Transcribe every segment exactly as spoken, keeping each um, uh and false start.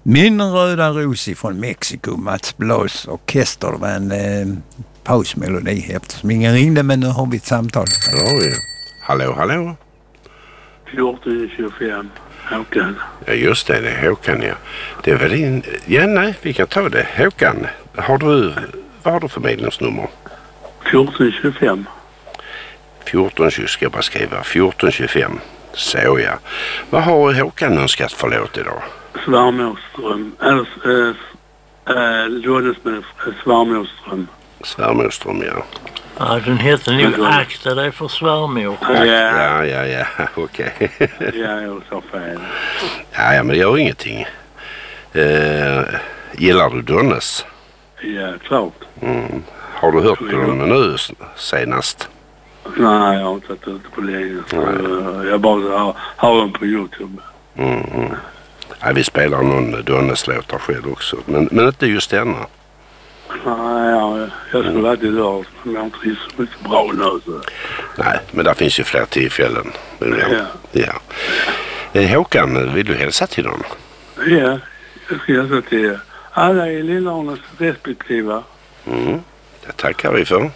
Min röda ros från Mexiko, Mats Blås orkester, var en eh, pausmelodi eftersom ingen ringde, men nu har vi ett samtal. Ja, ja. Hallå, hallå. fjorton tjugofem, Håkan. Ja, just det, det är Håkan, ja. Det är väl din... Ja, nej, vi kan ta det. Håkan, har du... Vad har du för medlemsnummer? fjorton tjugofem. fjorton tjugo, ska jag bara skriva. fjorton tjugofem. Så, ja. Vad har Håkan önskat för låt idag? Svärmåström. Eller äh, äh, lådes med Svärmåström. Svärmåström, ja. Ja, den heter nog Akta dig för svärmor. Ja, Ja, ja, ja, okej. ja, jag sa fel. Ja, ja, men det gör ingenting. Eh, gillar du Donnes? Ja, klart. Mm. Har du hört på dem nu senast? Nej, jag har inte tagit ut på länge. Så uh, jag bara har, har dem på YouTube. Mm, mm. Ja, vi spelar någon Donnes-låtar själv också. Men, men inte just denna. Nej, ja, jag skulle mm. alltid göra det, men jag har inte så mycket bra nu. Så. Nej, men där finns ju fler tillfällen. Ja. Ja. Eh, Håkan, vill du hälsa till dem? Ja, jag ska hälsa till alla i Lillhörnens respektiva. Mm, det tackar vi för.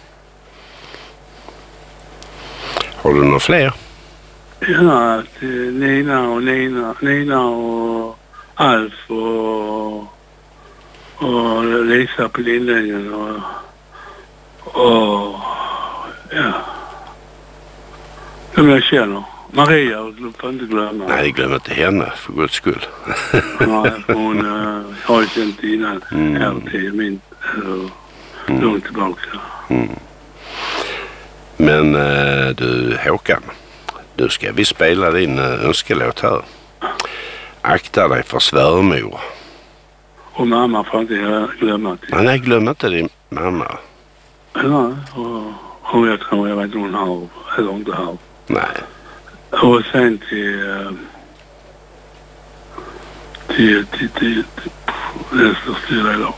Har du några fler? Ja, till Nina och Nina, Nina och Alf och, och Lisa på Lindängen och, och ja, som jag känner. Maria, du får inte glömma. Nej, glöm inte henne, för guds skull. Nej, hon uh, har ju känt innan mm. här till min uh, mm. långt tillbaka. Mm. Men uh, du Håkan, nu ska vi spela din uh, önskelåt här. Akta dig för svärmor. Och mamma får inte glömma till. Nej, glöm inte din mamma. Ja, och hon jag tror jag vet inte hon har eller inte har. Nej. Och sen till till till till Österstilla eller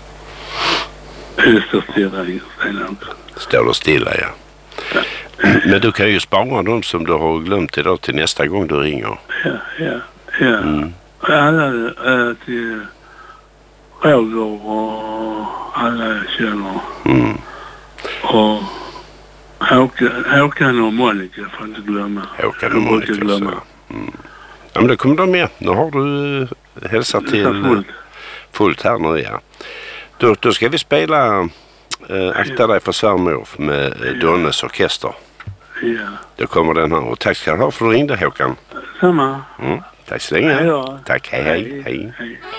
Österstilla sen. Står du stilla, ja. Ja. Men du kan ju spara dem som du har glömt idag till nästa gång du ringer. Ja, ja, ja. Mm. Alla äh, till Roger och alla jag känner. Mm. Och Håkan, Håkan och Monica får inte glömma. Håkan och Monica, glömma. Mm. Ja, men då kommer de med. Nu har du uh, hälsat till fullt. fullt här nu, ja. Då, då ska vi spela uh, Akta dig för svärmor med uh, Donnes orkester. Ja. Då kommer den här. Och tack ska du ha för att du ringde, Håkan. Samma. Mm. Tack så länge. Hej då. Tack, hej, hej. Hej. hej. hej.